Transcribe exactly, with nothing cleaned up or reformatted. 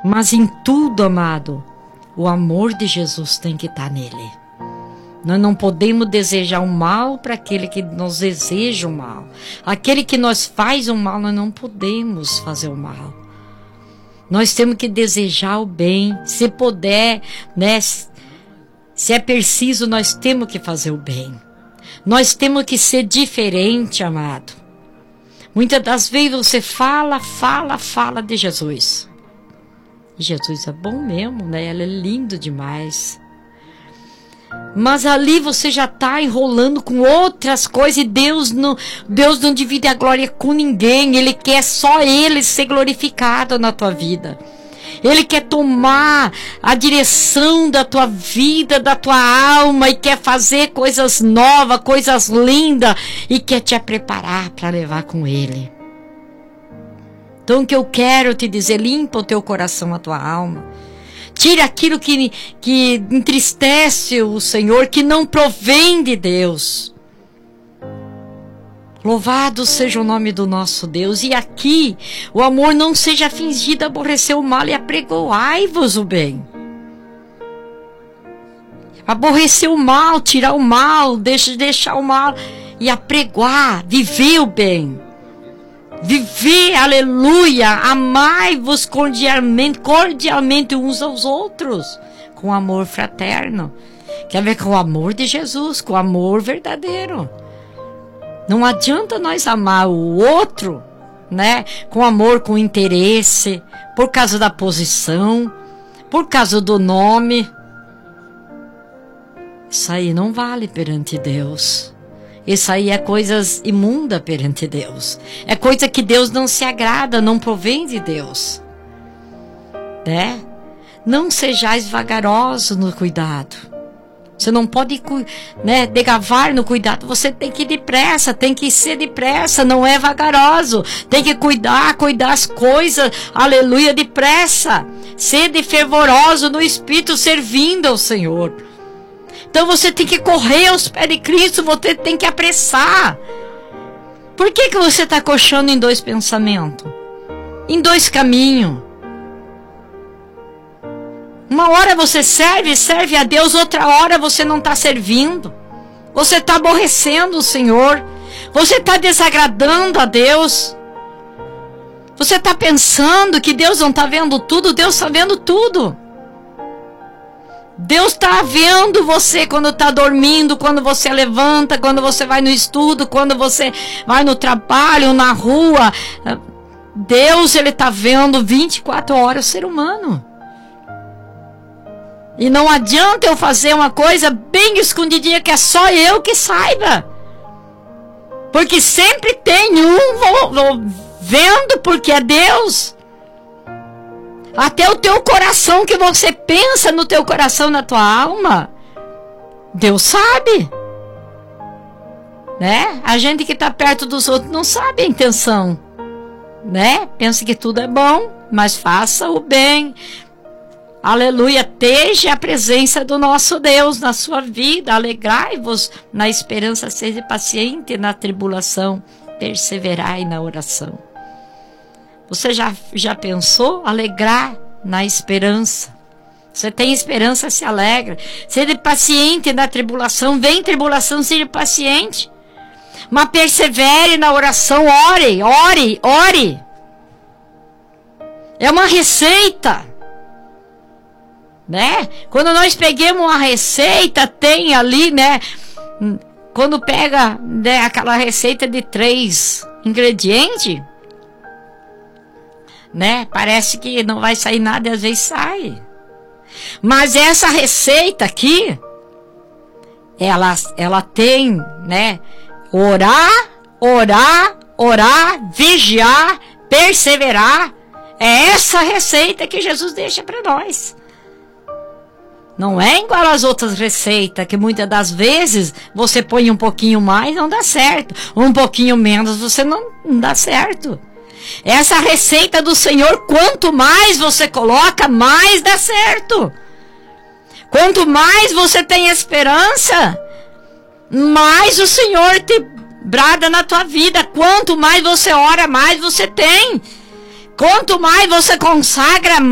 Mas em tudo, amado, o amor de Jesus tem que estar nele. Nós não podemos desejar o mal para aquele que nos deseja o mal. Aquele que nos faz o mal, nós não podemos fazer o mal. Nós temos que desejar o bem. Se puder, né? Se é preciso, nós temos que fazer o bem. Nós temos que ser diferente, amado. Muitas das vezes você fala, fala, fala de Jesus. Jesus é bom mesmo, né? Ele é lindo demais. Mas ali você já está enrolando com outras coisas e Deus não, Deus não divide a glória com ninguém. Ele quer só Ele ser glorificado na tua vida. Ele quer tomar a direção da tua vida, da tua alma, e quer fazer coisas novas, coisas lindas, e quer te preparar para levar com Ele. Então o que eu quero te dizer, limpa o teu coração, a tua alma. Tira aquilo que, que entristece o Senhor, que não provém de Deus. Louvado seja o nome do nosso Deus. E aqui, o amor não seja fingido, aborrecer o mal e apregoai-vos o bem. Aborrecer o mal, tirar o mal, deixa, deixar o mal e apregoar, viver o bem. Viver, aleluia, amai-vos cordialmente, cordialmente uns aos outros, com amor fraterno. Quer ver, com o amor de Jesus, com o amor verdadeiro. Não adianta nós amar o outro, né, com amor, com interesse, por causa da posição, por causa do nome. Isso aí não vale perante Deus. Isso aí é coisas imunda perante Deus. É coisa que Deus não se agrada, não provém de Deus. Né? Não sejais vagarosos no cuidado. Você não pode, né, degavar no cuidado. Você tem que ir depressa, tem que ser depressa, não é vagaroso. Tem que cuidar, cuidar as coisas, aleluia, depressa. Sede fervoroso no Espírito, servindo ao Senhor. Então você tem que correr aos pés de Cristo, você tem que apressar. Por que que você está coxando em dois pensamentos? Em dois caminhos? Uma hora você serve, serve a Deus, outra hora você não está servindo. Você está aborrecendo o Senhor. Você está desagradando a Deus. Você está pensando que Deus não está vendo tudo, Deus está vendo tudo. Deus está vendo você quando está dormindo, quando você levanta, quando você vai no estudo, quando você vai no trabalho, na rua. Deus, Ele está vendo vinte e quatro horas o ser humano. E não adianta eu fazer uma coisa bem escondidinha que é só eu que saiba. Porque sempre tem um vendo, porque é Deus. Até o teu coração, que você pensa no teu coração, na tua alma, Deus sabe. Né? A gente que está perto dos outros não sabe a intenção. Né? Pensa que tudo é bom, mas faça o bem. Aleluia, esteja a presença do nosso Deus na sua vida. Alegrai-vos na esperança, seja paciente na tribulação, perseverai na oração. Você já, já pensou? Alegrar na esperança. Você tem esperança, se alegra. Seja paciente na tribulação. Vem tribulação, seja paciente. Mas persevere na oração. Ore, ore, ore. É uma receita. Né? Quando nós pegamos uma receita, tem ali, né? Quando pega, né, aquela receita de três ingredientes, né? Parece que não vai sair nada e às vezes sai. Mas essa receita aqui, ela, ela tem, né? Orar, orar, orar, vigiar, perseverar. É essa receita que Jesus deixa para nós. Não é igual às outras receitas, que muitas das vezes você põe um pouquinho mais, não dá certo. Um pouquinho menos, você não, não dá certo. Essa receita do Senhor, quanto mais você coloca, mais dá certo. Quanto mais você tem esperança, mais o Senhor te brada na tua vida. Quanto mais você ora, mais você tem. Quanto mais você consagra,